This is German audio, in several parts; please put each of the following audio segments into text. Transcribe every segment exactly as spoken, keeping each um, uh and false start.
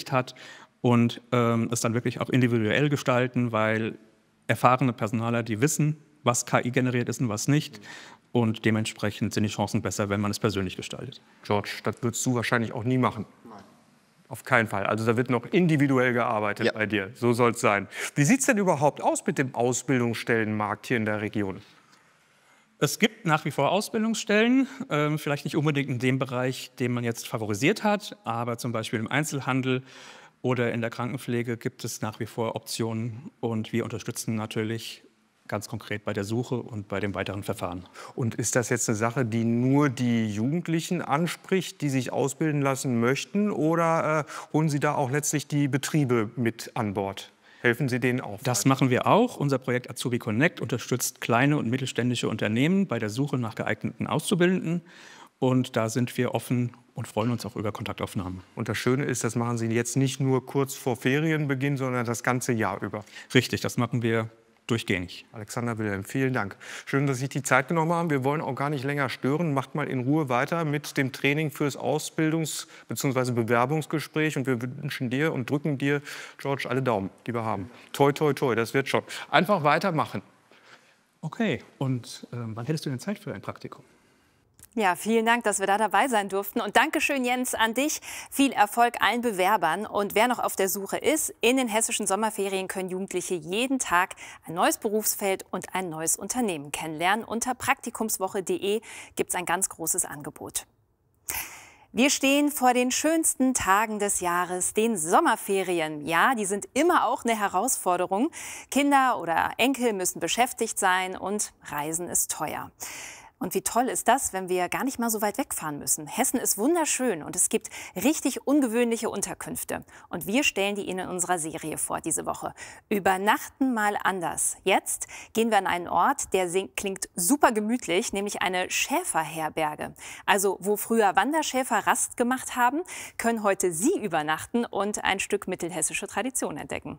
Übersicht hat und ähm, es dann wirklich auch individuell gestalten, weil erfahrene Personaler, die wissen, was K I generiert ist und was nicht. Und dementsprechend sind die Chancen besser, wenn man es persönlich gestaltet. George, das würdest du wahrscheinlich auch nie machen. Nein. Auf keinen Fall. Also da wird noch individuell gearbeitet ja. bei dir. So soll es sein. Wie sieht es denn überhaupt aus mit dem Ausbildungsstellenmarkt hier in der Region? Es gibt nach wie vor Ausbildungsstellen, äh, vielleicht nicht unbedingt in dem Bereich, den man jetzt favorisiert hat, aber zum Beispiel im Einzelhandel oder in der Krankenpflege gibt es nach wie vor Optionen und wir unterstützen natürlich ganz konkret bei der Suche und bei dem weiteren Verfahren. Und ist das jetzt eine Sache, die nur die Jugendlichen anspricht, die sich ausbilden lassen möchten, oder äh, holen Sie da auch letztlich die Betriebe mit an Bord? Helfen Sie denen auch? Das machen wir auch. Unser Projekt Azubi Connect unterstützt kleine und mittelständische Unternehmen bei der Suche nach geeigneten Auszubildenden. Und da sind wir offen und freuen uns auch über Kontaktaufnahmen. Und das Schöne ist, das machen Sie jetzt nicht nur kurz vor Ferienbeginn, sondern das ganze Jahr über. Richtig, das machen wir durchgängig. Alexander Wilhelm, vielen Dank. Schön, dass Sie sich die Zeit genommen haben. Wir wollen auch gar nicht länger stören. Macht mal in Ruhe weiter mit dem Training fürs Ausbildungs- bzw. Bewerbungsgespräch. Und wir wünschen dir und drücken dir, George, alle Daumen, die wir haben. Toi, toi, toi, das wird schon. Einfach weitermachen. Okay, und äh, wann hättest du denn Zeit für ein Praktikum? Ja, vielen Dank, dass wir da dabei sein durften. Und Dankeschön, Jens, an dich. Viel Erfolg allen Bewerbern. Und wer noch auf der Suche ist, in den hessischen Sommerferien können Jugendliche jeden Tag ein neues Berufsfeld und ein neues Unternehmen kennenlernen. Unter praktikumswoche punkt de gibt es ein ganz großes Angebot. Wir stehen vor den schönsten Tagen des Jahres, den Sommerferien. Ja, die sind immer auch eine Herausforderung. Kinder oder Enkel müssen beschäftigt sein und Reisen ist teuer. Und wie toll ist das, wenn wir gar nicht mal so weit wegfahren müssen. Hessen ist wunderschön und es gibt richtig ungewöhnliche Unterkünfte. Und wir stellen die Ihnen in unserer Serie vor diese Woche. Übernachten mal anders. Jetzt gehen wir an einen Ort, der klingt super gemütlich, nämlich eine Schäferherberge. Also wo früher Wanderschäfer Rast gemacht haben, können heute Sie übernachten und ein Stück mittelhessische Tradition entdecken.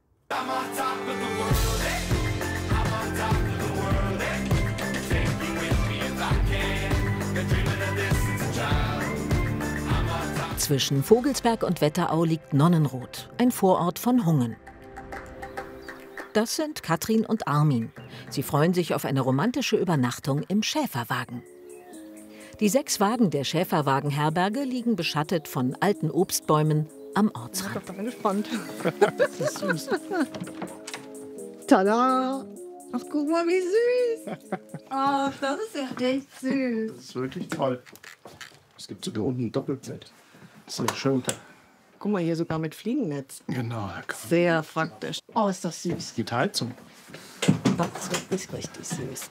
Zwischen Vogelsberg und Wetterau liegt Nonnenroth, ein Vorort von Hungen. Das sind Katrin und Armin. Sie freuen sich auf eine romantische Übernachtung im Schäferwagen. Die sechs Wagen der Schäferwagenherberge liegen beschattet von alten Obstbäumen am Ortsrand. Ich bin gespannt. Das ist süß. Tada! Ach, guck mal, wie süß. Oh, das ist ja echt süß. Das ist wirklich toll. Es gibt sogar unten ein Doppelbett. Sehr schön. Guck mal, hier sogar mit Fliegennetz. Genau. Sehr praktisch. Oh, ist das süß. Es gibt Heizung. Das ist richtig süß.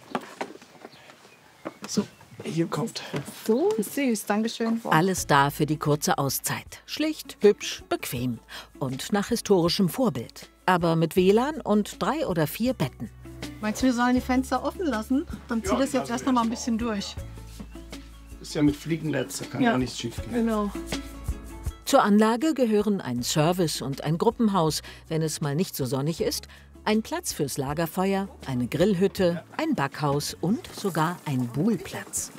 So, hier kommt. So süß, Dankeschön. Alles da für die kurze Auszeit. Schlicht, hübsch, bequem und nach historischem Vorbild. Aber mit W L A N und drei oder vier Betten. Meinst du, wir sollen die Fenster offen lassen? Dann zieh ja, das jetzt erst noch mal ein bisschen durch. Das ist ja mit Fliegennetz, da kann ja auch nichts schief gehen. Genau. Zur Anlage gehören ein Service und ein Gruppenhaus, wenn es mal nicht so sonnig ist, ein Platz fürs Lagerfeuer, eine Grillhütte, ein Backhaus und sogar ein Buhlplatz.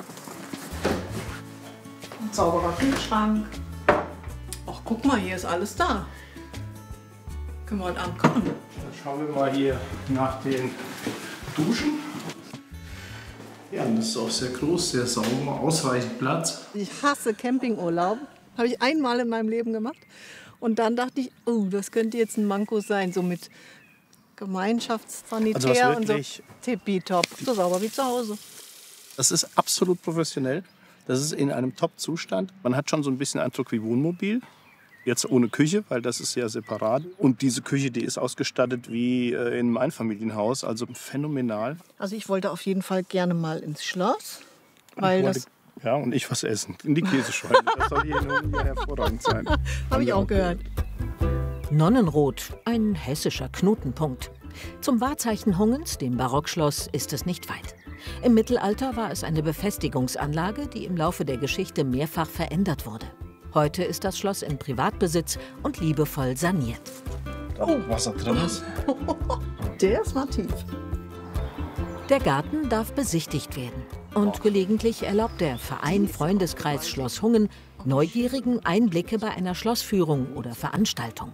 Ein sauberer Kühlschrank. Ach, guck mal, hier ist alles da. Können wir heute Abend kochen? Dann schauen wir mal hier nach den Duschen. Ja, und das ist auch sehr groß, sehr sauber, ausreichend Platz. Ich hasse Campingurlaub. Habe ich einmal in meinem Leben gemacht. Und dann dachte ich, oh, das könnte jetzt ein Manko sein, so mit Gemeinschaftssanitär also und so. Tippitopp, so sauber wie zu Hause. Das ist absolut professionell. Das ist in einem Top-Zustand. Man hat schon so ein bisschen Eindruck wie Wohnmobil. Jetzt ohne Küche, weil das ist ja separat. Und diese Küche, die ist ausgestattet wie in einem Einfamilienhaus, also phänomenal. Also ich wollte auf jeden Fall gerne mal ins Schloss, weil wollte, das... Ja, und ich was essen. In die Käsescheune. Das soll hier nun ja hervorragend sein. Habe ich auch gehört. Nonnenroth, ein hessischer Knotenpunkt. Zum Wahrzeichen Hungens, dem Barockschloss, ist es nicht weit. Im Mittelalter war es eine Befestigungsanlage, die im Laufe der Geschichte mehrfach verändert wurde. Heute ist das Schloss in Privatbesitz und liebevoll saniert. Oh, Wasser drin ist. Der ist mal tief. Der Garten darf besichtigt werden. Und gelegentlich erlaubt der Verein Freundeskreis Schloss Hungen Neugierigen Einblicke bei einer Schlossführung oder Veranstaltung.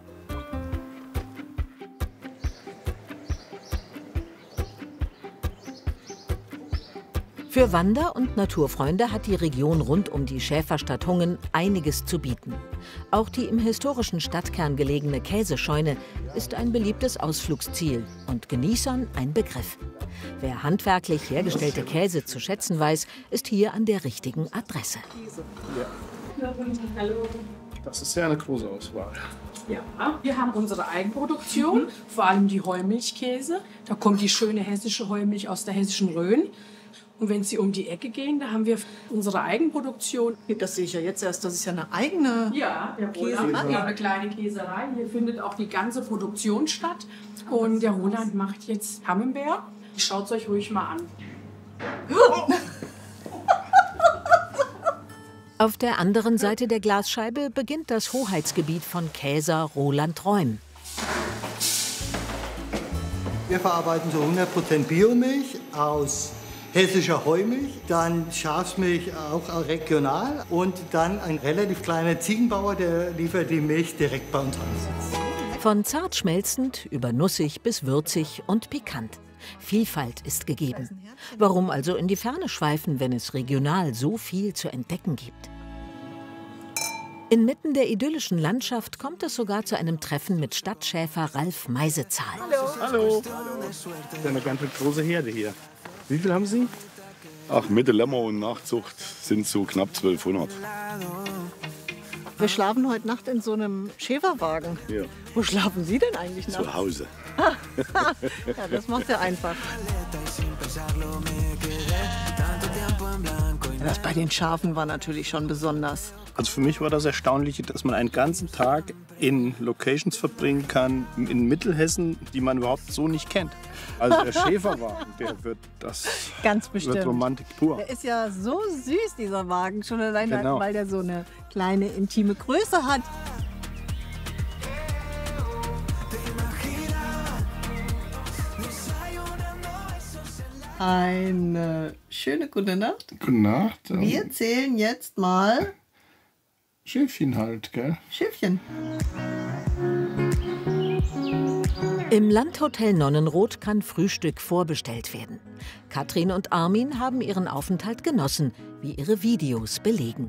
Für Wander- und Naturfreunde hat die Region rund um die Schäferstadt Hungen einiges zu bieten. Auch die im historischen Stadtkern gelegene Käsescheune ist ein beliebtes Ausflugsziel und Genießern ein Begriff. Wer handwerklich hergestellte Käse zu schätzen weiß, ist hier an der richtigen Adresse. Ja. Hallo. Das ist ja eine große Auswahl. Ja, wir haben unsere Eigenproduktion, vor allem die Heumilchkäse. Da kommt die schöne hessische Heumilch aus der hessischen Rhön. Und wenn Sie um die Ecke gehen, da haben wir unsere Eigenproduktion. Das sehe ich ja jetzt erst, das ist ja eine eigene Ja, der Roland hat eine kleine Käserei. Hier findet auch die ganze Produktion statt. Und der Roland macht jetzt Camembert. Schaut es euch ruhig mal an. Auf der anderen Seite der Glasscheibe beginnt das Hoheitsgebiet von Käser Roland Reum. Wir verarbeiten so hundert Prozent Biomilch aus hessischer Heumilch, dann Schafsmilch auch regional und dann ein relativ kleiner Ziegenbauer, der liefert die Milch direkt bei uns an. Von zart schmelzend über nussig bis würzig und pikant. Vielfalt ist gegeben. Warum also in die Ferne schweifen, wenn es regional so viel zu entdecken gibt? Inmitten der idyllischen Landschaft kommt es sogar zu einem Treffen mit Stadtschäfer Ralf Meisezahl. Hallo. Hallo. Das ist eine ganz große Herde hier. Wie viel haben Sie? Ach, mit der Lämmer und Nachzucht sind so knapp zwölfhundert. Wir schlafen heute Nacht in so einem Schäferwagen. Ja. Wo schlafen Sie denn eigentlich nachts? Zu Hause. Ja, das macht ja einfach. Das bei den Schafen war natürlich schon besonders. Also für mich war das Erstaunliche, dass man einen ganzen Tag in Locations verbringen kann, in Mittelhessen, die man überhaupt so nicht kennt. Also der Schäferwagen, der wird das Ganz bestimmt. wird Romantik pur. Der ist ja so süß, dieser Wagen, schon allein, Genau. weil der so eine kleine, intime Größe hat. Eine schöne gute Nacht. Gute Nacht. Wir zählen jetzt mal Schäfchen halt, gell? Schäfchen. Im Landhotel Nonnenroth kann Frühstück vorbestellt werden. Katrin und Armin haben ihren Aufenthalt genossen, wie ihre Videos belegen.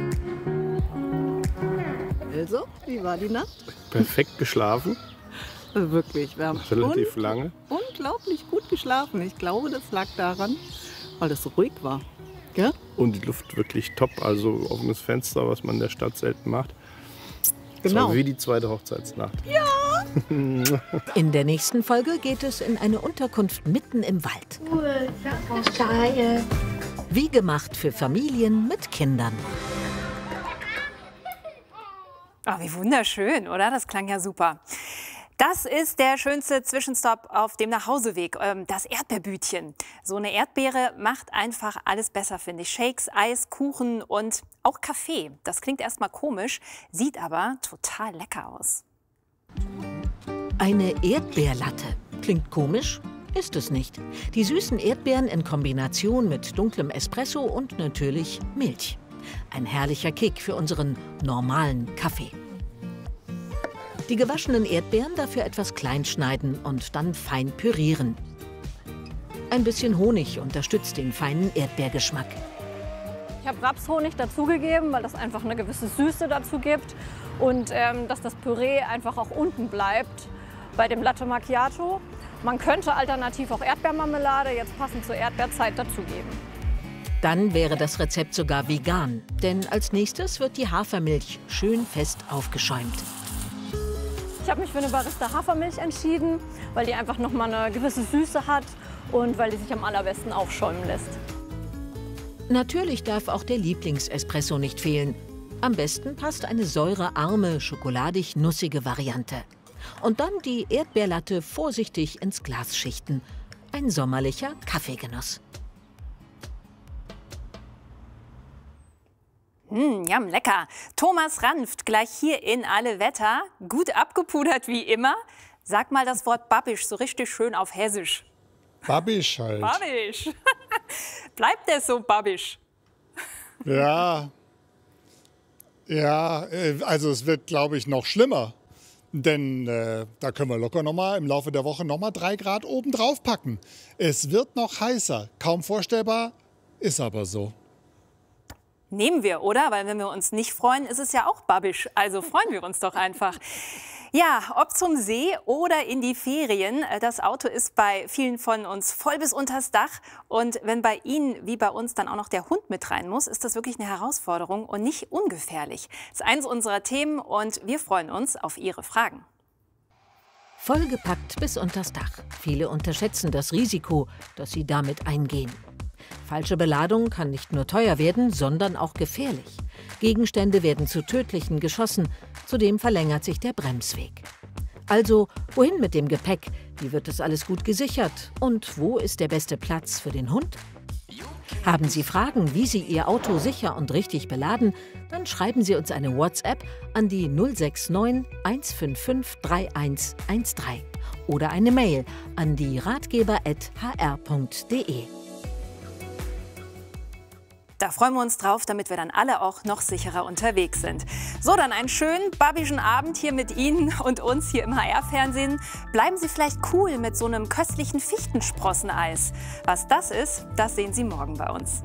Also, wie war die Nacht? Perfekt geschlafen, Also wirklich, wir haben relativ un lange. unglaublich gut geschlafen. Ich glaube, das lag daran, weil es so ruhig war. Gell? Und die Luft wirklich top, also offenes Fenster, was man in der Stadt selten macht. Das Genau. war wie die zweite Hochzeitsnacht. In der nächsten Folge geht es in eine Unterkunft mitten im Wald. Wie gemacht für Familien mit Kindern. Oh, wie wunderschön, oder? Das klang ja super. Das ist der schönste Zwischenstopp auf dem Nachhauseweg, ähm, das Erdbeerbütchen. So eine Erdbeere macht einfach alles besser, finde ich. Shakes, Eis, Kuchen und auch Kaffee. Das klingt erstmal komisch, sieht aber total lecker aus. Eine Erdbeerlatte. Klingt komisch, ist es nicht. Die süßen Erdbeeren in Kombination mit dunklem Espresso und natürlich Milch. Ein herrlicher Kick für unseren normalen Kaffee. Die gewaschenen Erdbeeren dafür etwas klein schneiden und dann fein pürieren. Ein bisschen Honig unterstützt den feinen Erdbeergeschmack. Ich habe Rapshonig dazugegeben, weil das einfach eine gewisse Süße dazu gibt und ähm, dass das Püree einfach auch unten bleibt bei dem Latte Macchiato. Man könnte alternativ auch Erdbeermarmelade jetzt passend zur Erdbeerzeit dazugeben. Dann wäre das Rezept sogar vegan, denn als nächstes wird die Hafermilch schön fest aufgeschäumt. Ich habe mich für eine Barista-Hafermilch entschieden, weil die einfach noch mal eine gewisse Süße hat und weil die sich am allerbesten aufschäumen lässt. Natürlich darf auch der Lieblingsespresso nicht fehlen. Am besten passt eine säurearme, schokoladig-nussige Variante. Und dann die Erdbeerlatte vorsichtig ins Glas schichten. Ein sommerlicher Kaffeegenuss. Mmh, jam, lecker. Thomas Ranft, gleich hier in Alle Wetter. Gut abgepudert wie immer. Sag mal das Wort Babisch so richtig schön auf Hessisch. Babisch halt. Babisch. Bleibt der so Babisch? Ja. Ja, äh, also es wird, glaube ich, noch schlimmer. Denn äh, da können wir locker noch mal im Laufe der Woche noch mal drei Grad oben drauf packen. Es wird noch heißer. Kaum vorstellbar, ist aber so. Nehmen wir, oder? Weil wenn wir uns nicht freuen, ist es ja auch babbisch. Also freuen wir uns doch einfach. Ja, ob zum See oder in die Ferien, das Auto ist bei vielen von uns voll bis unters Dach. Und wenn bei Ihnen wie bei uns dann auch noch der Hund mit rein muss, ist das wirklich eine Herausforderung und nicht ungefährlich. Das ist eines unserer Themen und wir freuen uns auf Ihre Fragen. Vollgepackt bis unters Dach. Viele unterschätzen das Risiko, das sie damit eingehen. Falsche Beladung kann nicht nur teuer werden, sondern auch gefährlich. Gegenstände werden zu tödlichen geschossen, zudem verlängert sich der Bremsweg. Also, wohin mit dem Gepäck? Wie wird es alles gut gesichert? Und wo ist der beste Platz für den Hund? Haben Sie Fragen, wie Sie Ihr Auto sicher und richtig beladen? Dann schreiben Sie uns eine WhatsApp an die null sechs neun eins fünf fünf drei eins eins drei oder eine Mail an die ratgeber at h r punkt d e. Da freuen wir uns drauf, damit wir dann alle auch noch sicherer unterwegs sind. So, dann einen schönen babbischen Abend hier mit Ihnen und uns hier im H R-Fernsehen. Bleiben Sie vielleicht cool mit so einem köstlichen Fichtensprosseneis. Was das ist, das sehen Sie morgen bei uns.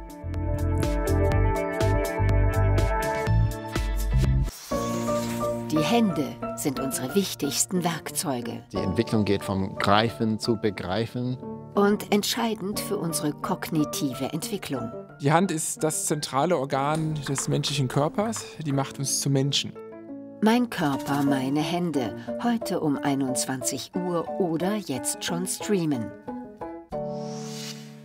Die Hände sind unsere wichtigsten Werkzeuge. Die Entwicklung geht vom Greifen zu Begreifen. Und entscheidend für unsere kognitive Entwicklung. Die Hand ist das zentrale Organ des menschlichen Körpers. Die macht uns zu Menschen. Mein Körper, meine Hände. Heute um einundzwanzig Uhr oder jetzt schon streamen.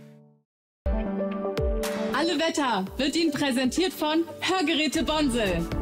Alle Wetter wird Ihnen präsentiert von Hörgeräte Bonsel.